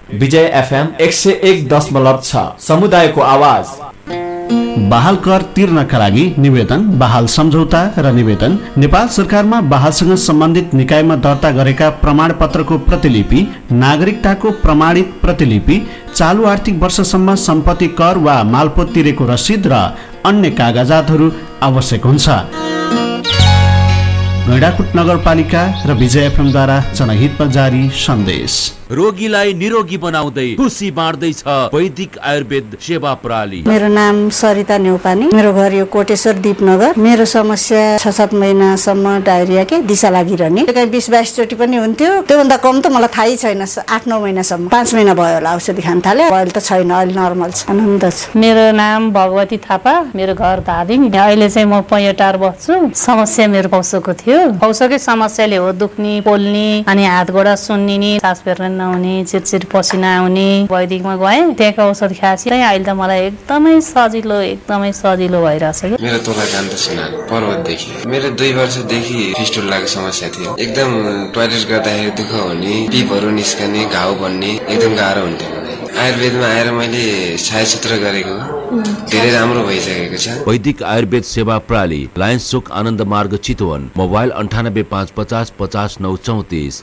विजय FM 101.6 समुदायको आवाज। बहाल कर तिर्नका लागि निवेदन, बहाल सम्झौता र निवेदन, नेपाल सरकारमा बहालसँग सम्बन्धित निकायमा दर्ता गरेका प्रमाणपत्रको प्रतिलिपि, नागरिकताको प्रमाणित प्रतिलिपि, चालु आर्थिक वर्षसम्म सम्पत्ति कर वा मालपोत तिरेको रसिद र अन्य कागजातहरू आवश्यक हुन्छ। गैंडाकोट नगरपालिका र विजय एफएम द्वारा जनहितमा जारी सन्देश। रोगीलाई निरोगी बनाउँदै खुसी बाँड्दैछ वैदिक आयुर्वेद सेवा प्रणाली। मेरो नाम सरिता न्यौपानी, मेरो घर यो कोटेश्वर दीपनगर। मेरो समस्या 6-7 महिनासम्म डायरिया के दिशा लागिरहने, कहीँ 20-22 चोटि पनि हुन्थ्यो। त्योभन्दा कम त मलाई थाहै छैन। 8-9 महिनासम्म, 5 महिना भयो होला औषधि खान थाले। अहिले त छैन, अहिले नर्मल छ, आनन्द छ। मेरो नाम भगवती थापा, मेरो घर धादिङ। अहिले चाहिँ म पैटार बस्छु। समस्या मेरो पौसोको थियो। पौसोकै समस्याले हो दुख्ने, पोल्ने, अनि हात गोडा सुन्निने, सास फेर्न नहुने, चिरचिर पसिना आउने। वैदिकमा गएँ, त्यहाँको औषध खाएपछि अहिले त मलाई एकदमै सजिलो भइरहेछ। मेरो तोला कान्त सुनार पर्वतदेखि। मेरो 2 वर्षदेखि फिस्टुलाको समस्या थियो। एकदम टोयलेट गर्दाखेरि दुःख हुने, पिपहरू निस्कने, घाउ बन्ने एकदम गाह्रो हुन्थ्यो। आयुर्वेदमा आएर मैले छायाचित्र गरेको धेरै राम्रो भइसकेको छ। वैदिक आयुर्वेद सेवा प्रणाली, लायन्स चोक आनन्द मार्ग चितवन। मोबाइल 9855 50 934।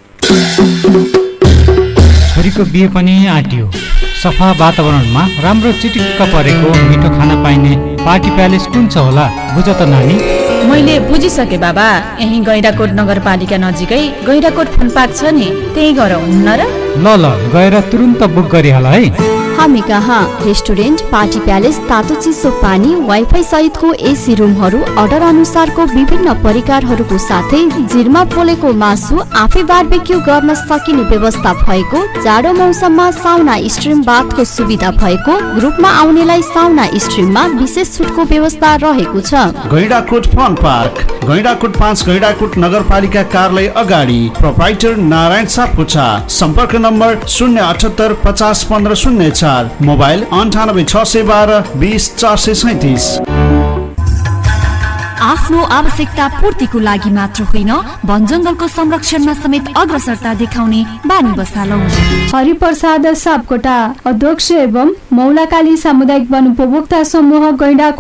छोरीको बिहे पनि आँट्यो। सफा वातावरणमा राम्रो चिटिक्क परेको मिठो खाना पाइने पार्टी प्यालेस कुन छ होला, बुझ त नानी? मैले बुझिसके बाबा। यही गैंडाकोट नगरपालिका नजिकै गैंडाकोट फन पार्क छ नि, त्यही गएर हुन्न र? ल गएर तुरुन्त बुक गरिहाल है। हामी कहाँ रेस्टुरेन्ट, पार्टी प्यालेस, तातो चिसो पानी, वाइफाई सहितको एसी रुमहरू, अर्डर अनुसारको विभिन्न परिकारहरूको साथै जिरमा पोलेको मासु, आफै बारबेक्यू गर्न सकिने व्यवस्था भएको, जाडो मौसममा साउना स्ट्रिम बाथको सुविधा भएको, ग्रुपमा आउनेलाई साउना स्ट्रिममा विशेष छुटको व्यवस्था रहेको छ। गैंडाकोट फन पार्क, गैंडाकोट 5 गैंडाकोट नगरपालिका कार्यालय अगाडि, प्रोप्राइटर नारायण सापकोटा। सम्पर्क नम्बर 078 50 15 04, मोबाइल 98 612 20 437। आफ्नो आवश्यकता पूर्तिको लागि मात्र होइन, वन जंगलको संरक्षणमा समेत अग्रसरता देखाउने बानी बसालौं। हरिप्रसाद सापकोटा, अध्यक्ष एवं मौलाकाली सामुदायिक वन उपभोक्ता समूह गैंडा